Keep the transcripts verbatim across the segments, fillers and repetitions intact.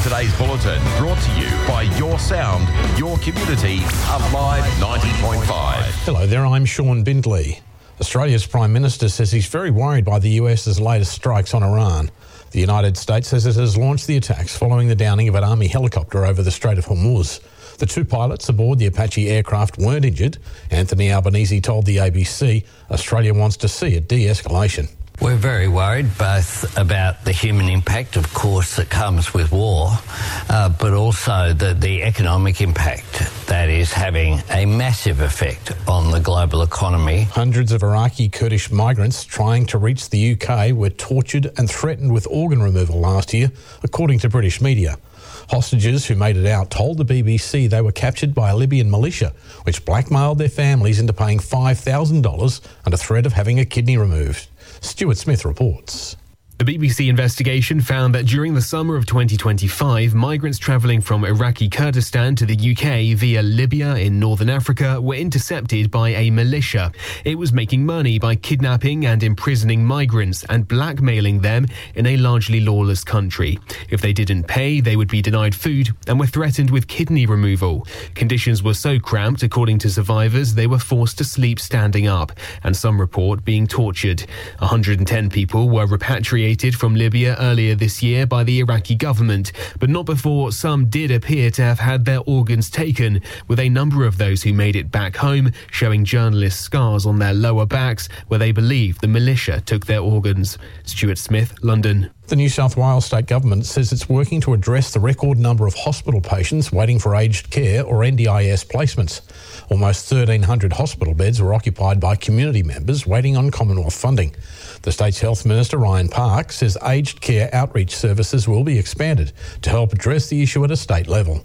Today's bulletin brought to you by Your Sound, Your Community, Alive ninety point five. Hello there, I'm Sean Bindley. Australia's Prime Minister says he's very worried by the US's latest strikes on Iran. The United States says it has launched the attacks following the downing of an army helicopter over the Strait of Hormuz. The two pilots aboard the Apache aircraft weren't injured. Anthony Albanese told the A B C Australia wants to see a de-escalation. We're very worried both about the human impact, of course, that comes with war, uh, but also the, the economic impact that is having a massive effect on the global economy. Hundreds of Iraqi Kurdish migrants trying to reach the U K were tortured and threatened with organ removal last year, according to British media. Hostages who made it out told the B B C they were captured by a Libyan militia, which blackmailed their families into paying five thousand dollars under threat of having a kidney removed. Stuart Smith reports. A B B C investigation found that during the summer of twenty twenty-five, migrants travelling from Iraqi Kurdistan to the U K via Libya in northern Africa were intercepted by a militia. It was making money by kidnapping and imprisoning migrants and blackmailing them in a largely lawless country. If they didn't pay, they would be denied food and were threatened with kidney removal. Conditions were so cramped, according to survivors, they were forced to sleep standing up, and some report being tortured. one hundred ten people were repatriated from Libya earlier this year by the Iraqi government, but not before some did appear to have had their organs taken, with a number of those who made it back home showing journalists scars on their lower backs where they believe the militia took their organs. Stuart Smith, London. The New South Wales state government says it's working to address the record number of hospital patients waiting for aged care or N D I S placements. Almost thirteen hundred hospital beds were occupied by community members waiting on Commonwealth funding. The state's Health Minister, Ryan Park, says aged care outreach services will be expanded to help address the issue at a state level.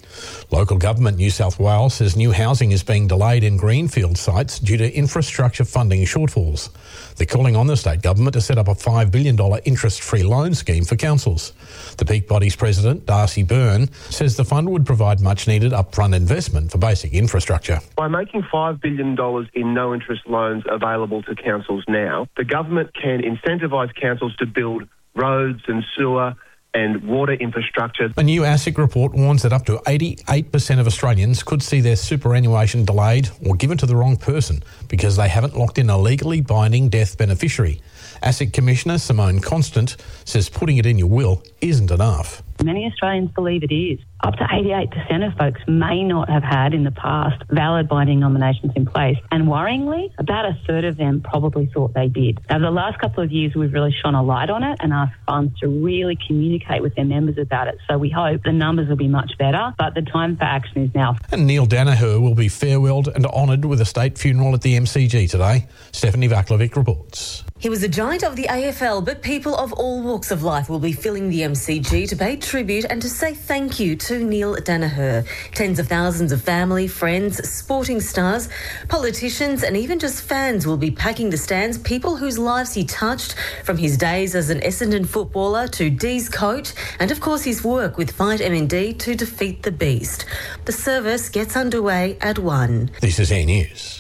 Local government New South Wales says new housing is being delayed in greenfield sites due to infrastructure funding shortfalls. They're calling on the state government to set up a five billion dollars interest-free loan scheme for councils. The peak body's president, Darcy Byrne, says the fund would provide much-needed upfront investment for basic infrastructure. By making five billion dollars in no-interest loans available to councils now, the government can incentivise councils to build roads and sewer and water infrastructure. A new ASIC report warns that up to eighty-eight percent of Australians could see their superannuation delayed or given to the wrong person because they haven't locked in a legally binding death beneficiary. ASIC Commissioner Simone Constant says putting it in your will isn't enough. Many Australians believe it is. Up to eighty-eight percent of folks may not have had in the past valid binding nominations in place. And worryingly, about a third of them probably thought they did. Over the last couple of years, we've really shone a light on it and asked funds to really communicate with their members about it. So we hope the numbers will be much better, but the time for action is now. And Neil Danaher will be farewelled and honoured with a state funeral at the M C G today. Stephanie Vaklovic reports. He was a giant of the A F L, but people of all walks of life will be filling the M C G to pay tribute and to say thank you to Neil Danaher. Tens of thousands of family, friends, sporting stars, politicians and even just fans will be packing the stands, people whose lives he touched, from his days as an Essendon footballer to D's coach and of course his work with Fight M N D to defeat the beast. The service gets underway at one. This is E News.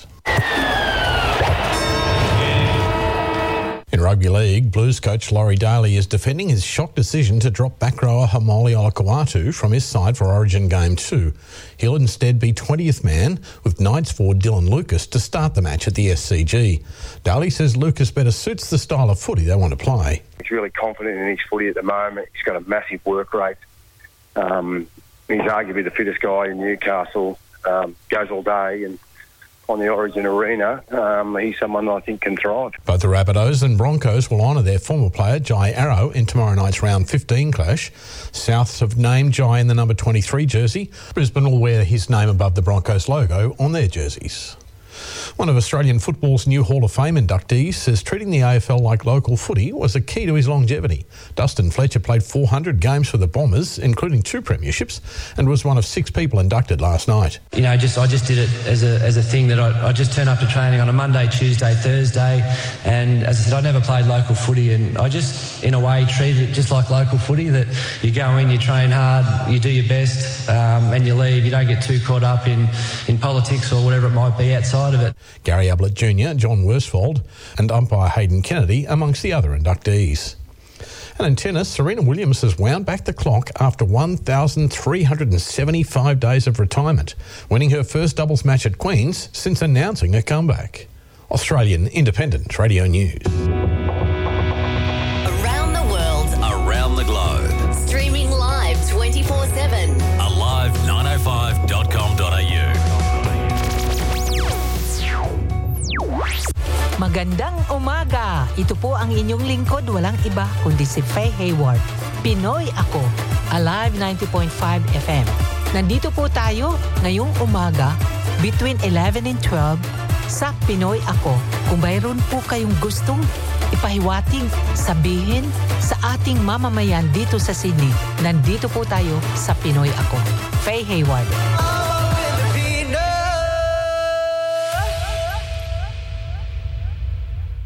In rugby league, Blues coach Laurie Daly is defending his shock decision to drop back rower Haumole Olakau'atu from his side for Origin Game two. He'll instead be twentieth man, with Knights forward Dylan Lucas to start the match at the S C G. Daly says Lucas better suits the style of footy they want to play. He's really confident in his footy at the moment. He's got a massive work rate. Um, he's arguably the fittest guy in Newcastle, um, goes all day, and on the Origin arena, um, he's someone I think can thrive. Both the Rabbitohs and Broncos will honour their former player, Jai Arrow, in tomorrow night's round fifteen clash. Souths have named Jai in the number twenty-three jersey. Brisbane will wear his name above the Broncos logo on their jerseys. One of Australian football's new Hall of Fame inductees says treating the A F L like local footy was a key to his longevity. Dustin Fletcher played four hundred games for the Bombers, including two premierships, and was one of six people inducted last night. You know, just I just did it as a as a thing that I, I just turned up to training on a Monday, Tuesday, Thursday, and as I said, I never played local footy, and I just, in a way, treated it just like local footy, that you go in, you train hard, you do your best, um, and you leave. You don't get too caught up in, in politics or whatever it might be outside of it. Gary Ablett Junior, John Worsfold and umpire Hayden Kennedy amongst the other inductees. And in tennis, Serena Williams has wound back the clock after one thousand three hundred seventy-five days of retirement, winning her first doubles match at Queen's since announcing her comeback. Australian Independent Radio News. Around the world, Around the globe. streaming live twenty-four seven. alive nine oh five dot com dot a u. Magandang umaga! Ito po ang inyong lingkod, walang iba kundi si Faye Hayward. Pinoy ako, Alive ninety point five F M. Nandito po tayo ngayong umaga between eleven and twelve sa Pinoy Ako. Kung mayroon po kayong gustong ipahiwating, sabihin sa ating mamamayan dito sa Sydney, nandito po tayo sa Pinoy Ako. Faye Hayward.